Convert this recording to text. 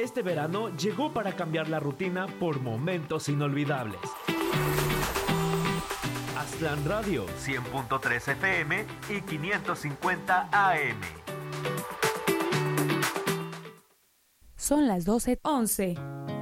Este verano llegó para cambiar la rutina por momentos inolvidables. Aztlán Radio, 100.3 FM y 550 AM. Son las 12:11.